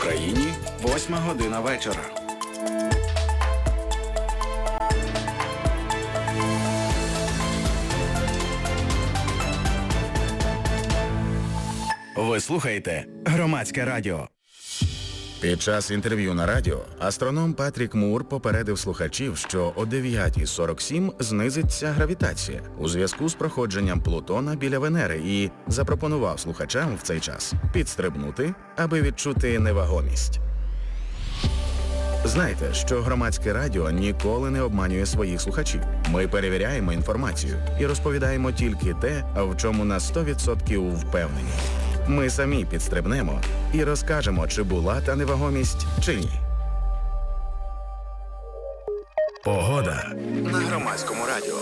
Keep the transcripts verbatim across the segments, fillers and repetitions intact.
Україні восьма година вечора. Ви слухаєте Громадське радіо. Під час інтерв'ю на радіо астроном Патрік Мур попередив слухачів, що о дев'ята сорок сім знизиться гравітація у зв'язку з проходженням Плутона біля Венери і запропонував слухачам в цей час підстрибнути, аби відчути невагомість. Знайте, що Громадське радіо ніколи не обманює своїх слухачів. Ми перевіряємо інформацію і розповідаємо тільки те, в чому на сто відсотків впевнені. Ми самі підстрибнемо і розкажемо, чи була та невагомість, чи ні. Погода на Громадському радіо.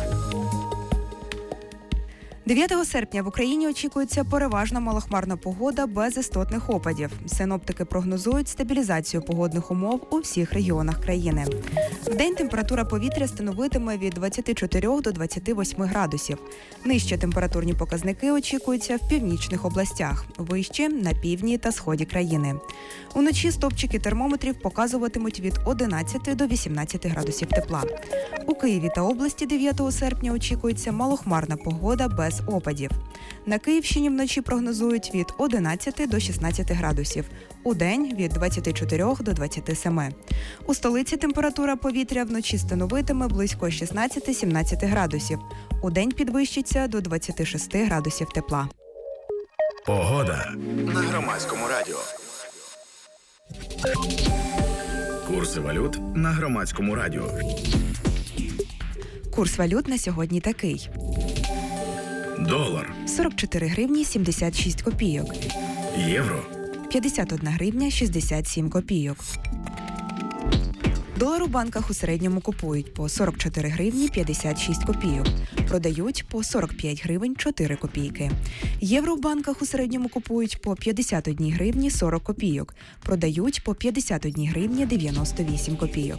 дев'ятого серпня в Україні очікується переважно малохмарна погода без істотних опадів. Синоптики прогнозують стабілізацію погодних умов у всіх регіонах країни. Вдень температура повітря становитиме від двадцяти чотирьох до двадцяти восьми градусів. Нижчі температурні показники очікуються в північних областях, вище – на півдні та сході країни. Уночі стовпчики термометрів показуватимуть від одинадцяти до вісімнадцяти градусів тепла. У Києві та області дев'ятого серпня очікується малохмарна погода без опадів. На Київщині вночі прогнозують від одинадцяти до шістнадцяти градусів, удень – від двадцяти чотирьох до двадцяти семи. У столиці температура повітря вночі становитиме близько шістнадцяти-сімнадцяти градусів, удень підвищиться до двадцяти шести градусів тепла. Погода на Громадському радіо. Курси валют на Громадському радіо. Курс валют на сьогодні такий. Долар сорок чотири гривні сімдесят шість копійок. Євро п'ятдесят одна гривня шістдесят сім копійок. Долар у банках у середньому купують по сорок чотири гривні п'ятдесят шість копійок. Продають по сорок п'ять гривень чотири копійки. Євро в банках у середньому купують по п'ятдесят одна гривні сорок копійок. Продають по п'ятдесят одна гривня дев'яносто вісім копійок.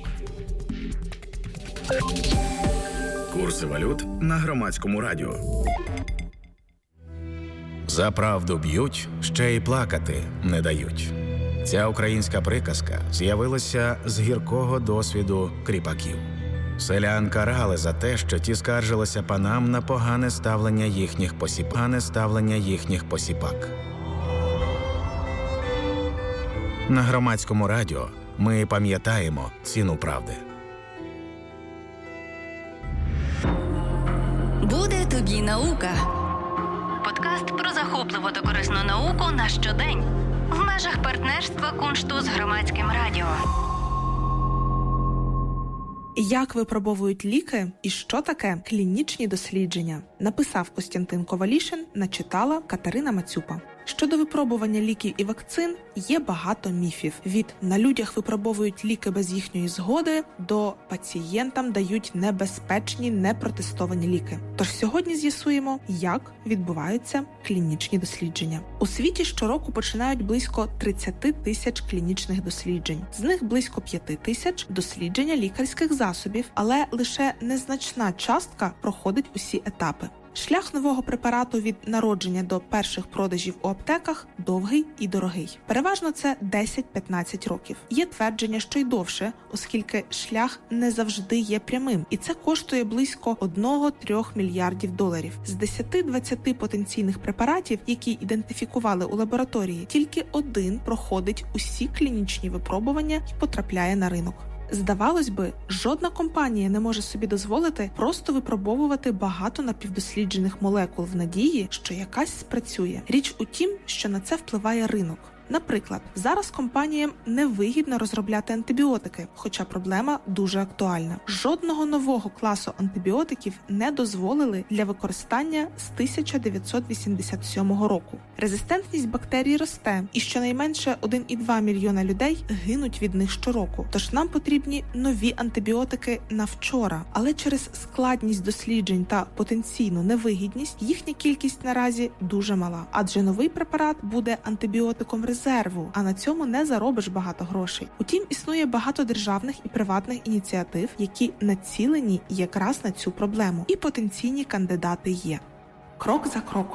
Курси валют на Громадському радіо. За правду б'ють, ще й плакати не дають. Ця українська приказка з'явилася з гіркого досвіду кріпаків. Селян карали за те, що ті скаржилися панам на погане ставлення їхніх посіп... погане ставлення їхніх посіпак. На Громадському радіо ми пам'ятаємо ціну правди. Буде тобі наука. Подкаст про захопливу та корисну науку на щодень. В межах партнерства Куншту з Громадським радіо. Як випробовують ліки і що таке клінічні дослідження? Написав Костянтин Ковалішин, начитала Катерина Мацюпа. Щодо випробування ліків і вакцин є багато міфів. Від «на людях випробовують ліки без їхньої згоди» до «пацієнтам дають небезпечні, непротестовані ліки». Тож сьогодні з'ясуємо, як відбуваються клінічні дослідження. У світі щороку починають близько тридцять тисяч клінічних досліджень. З них близько п'ять тисяч – дослідження лікарських засобів, але лише незначна частка проходить усі етапи. Шлях нового препарату від народження до перших продажів у аптеках довгий і дорогий. Переважно це десять-п'ятнадцять років. Є твердження, що й довше, оскільки шлях не завжди є прямим. І це коштує близько один-три мільярдів доларів. З десяти-двадцяти потенційних препаратів, які ідентифікували у лабораторії, тільки один проходить усі клінічні випробування і потрапляє на ринок. Здавалось би, жодна компанія не може собі дозволити просто випробовувати багато напівдосліджених молекул в надії, що якась спрацює. Річ у тім, що на це впливає ринок. Наприклад, зараз компаніям невигідно розробляти антибіотики, хоча проблема дуже актуальна. Жодного нового класу антибіотиків не дозволили для використання з тисяча дев'ятсот вісімдесят сьомого року. Резистентність бактерій росте, і щонайменше один цілих два мільйона людей гинуть від них щороку. Тож нам потрібні нові антибіотики на вчора. Але через складність досліджень та потенційну невигідність їхня кількість наразі дуже мала. Адже новий препарат буде антибіотиком резистентним резерву, а на цьому не заробиш багато грошей. Утім, існує багато державних і приватних ініціатив, які націлені якраз на цю проблему. І потенційні кандидати є. Крок за кроком.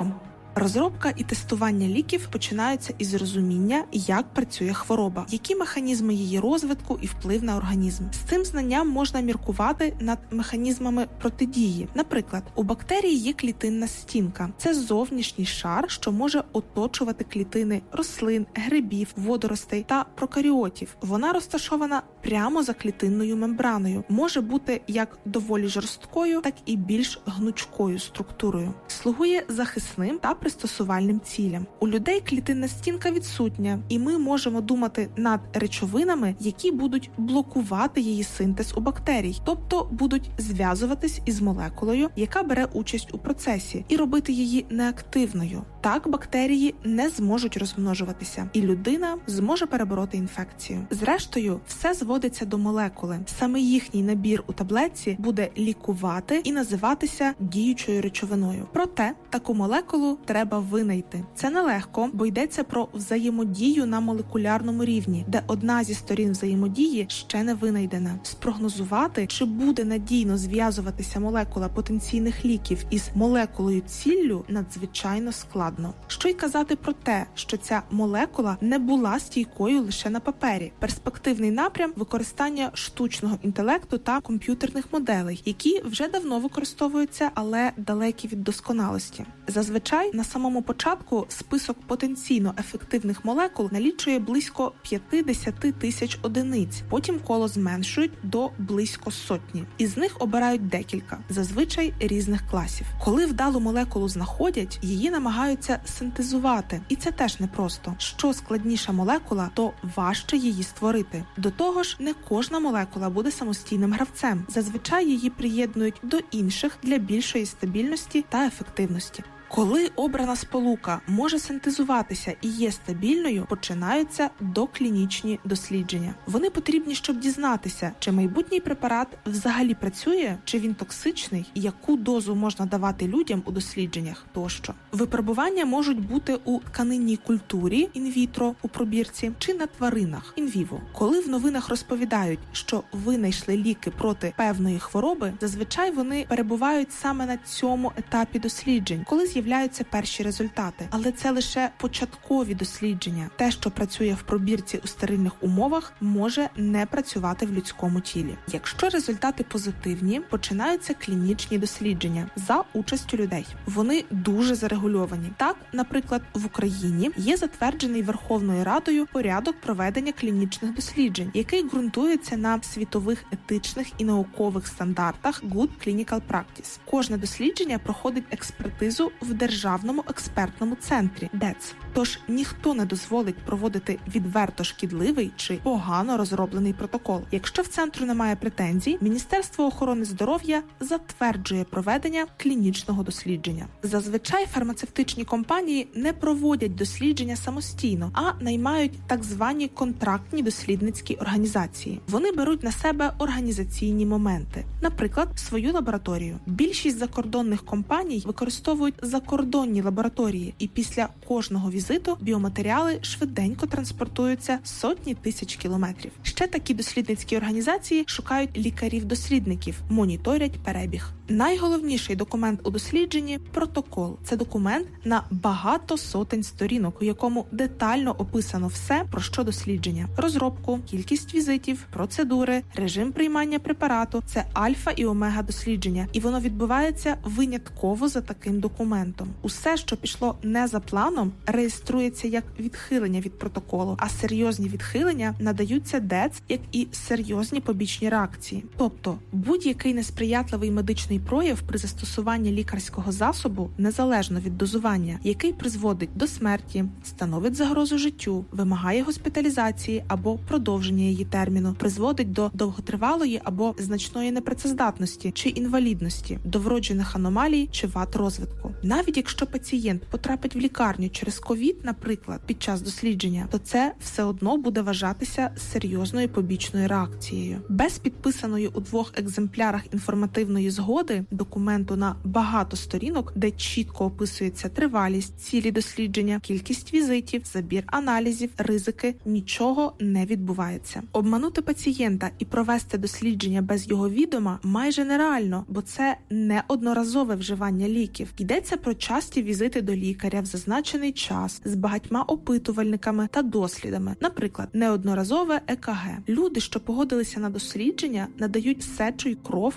Розробка і тестування ліків починаються із розуміння, як працює хвороба, які механізми її розвитку і вплив на організм. З цим знанням можна міркувати над механізмами протидії. Наприклад, у бактерії є клітинна стінка. Це зовнішній шар, що може оточувати клітини рослин, грибів, водоростей та прокаріотів. Вона розташована прямо за клітинною мембраною. Може бути як доволі жорсткою, так і більш гнучкою структурою. Слугує захисним та пристосувальним цілям. У людей клітинна стінка відсутня, і ми можемо думати над речовинами, які будуть блокувати її синтез у бактерій, тобто будуть зв'язуватись із молекулою, яка бере участь у процесі, і робити її неактивною. Так бактерії не зможуть розмножуватися, і людина зможе перебороти інфекцію. Зрештою, все зводиться до молекули. Саме їхній набір у таблетці буде лікувати і називатися діючою речовиною. Проте, таку молекулу треба винайти. Це нелегко, бо йдеться про взаємодію на молекулярному рівні, де одна зі сторін взаємодії ще не винайдена. Спрогнозувати, чи буде надійно зв'язуватися молекула потенційних ліків із молекулою ціллю, надзвичайно складно. Що й казати про те, що ця молекула не була стійкою лише на папері. Перспективний напрям – використання штучного інтелекту та комп'ютерних моделей, які вже давно використовуються, але далекі від досконалості. Зазвичай на самому початку список потенційно ефективних молекул налічує близько п'ятдесят тисяч одиниць, потім коло зменшують до близько сотні. Із них обирають декілька, зазвичай різних класів. Коли вдалу молекулу знаходять, її намагаються синтезувати, і це теж непросто. Що складніша молекула, то важче її створити. До того ж, не кожна молекула буде самостійним гравцем. Зазвичай її приєднують до інших для більшої стабільності та ефективності. Коли обрана сполука може синтезуватися і є стабільною, починаються доклінічні дослідження. Вони потрібні, щоб дізнатися, чи майбутній препарат взагалі працює, чи він токсичний, яку дозу можна давати людям у дослідженнях тощо. Випробування можуть бути у тканинній культурі інвітро у пробірці чи на тваринах інвіво. Коли в новинах розповідають, що винайшли ліки проти певної хвороби, зазвичай вони перебувають саме на цьому етапі досліджень, коли з'являються перші результати. Але це лише початкові дослідження. Те, що працює в пробірці у стерильних умовах, може не працювати в людському тілі. Якщо результати позитивні, починаються клінічні дослідження за участю людей. Вони дуже зарегульовані. Так, наприклад, в Україні є затверджений Верховною Радою порядок проведення клінічних досліджень, який ґрунтується на світових етичних і наукових стандартах Good Clinical Practice. Кожне дослідження проходить експертизу в Державному експертному центрі ДЕЦ. Тож ніхто не дозволить проводити відверто шкідливий чи погано розроблений протокол. Якщо в центру немає претензій, Міністерство охорони здоров'я затверджує проведення клінічного дослідження. Зазвичай фармацевтичні компанії не проводять дослідження самостійно, а наймають так звані контрактні дослідницькі організації. Вони беруть на себе організаційні моменти, наприклад, свою лабораторію. Більшість закордонних компаній використовують закордонні лабораторії, і після кожного візиту біоматеріали швиденько транспортуються сотні тисяч кілометрів. Ще такі дослідницькі організації шукають лікарів-дослідників, моніторять перебіг. Найголовніший документ у дослідженні – протокол. Це документ на багато сотень сторінок, у якому детально описано все, про що дослідження. Розробку, кількість візитів, процедури, режим приймання препарату – це альфа і омега дослідження, і воно відбувається винятково за таким документом. Усе, що пішло не за планом, реєструється як відхилення від протоколу, а серйозні відхилення надаються ДЕЦ, як і серйозні побічні реакції. Тобто, будь-який несприятливий медичний прояв при застосуванні лікарського засобу, незалежно від дозування, який призводить до смерті, становить загрозу життю, вимагає госпіталізації або продовження її терміну, призводить до довготривалої або значної непрацездатності чи інвалідності, до вроджених аномалій чи вад розвитку. Навіть якщо пацієнт потрапить в лікарню через ковід, наприклад, під час дослідження, то це все одно буде вважатися серйозною побічною реакцією. Без підписаної у двох екземплярах інформативної згоди угоди, документу на багато сторінок, де чітко описується тривалість, цілі дослідження, кількість візитів, забір аналізів, ризики, нічого не відбувається. Обманути пацієнта і провести дослідження без його відома майже нереально, бо це не одноразове вживання ліків. Йдеться про часті візити до лікаря в зазначений час з багатьма опитувальниками та дослідами, наприклад, неодноразове е ка ге. Люди, що погодилися на дослідження, надають сечу й кров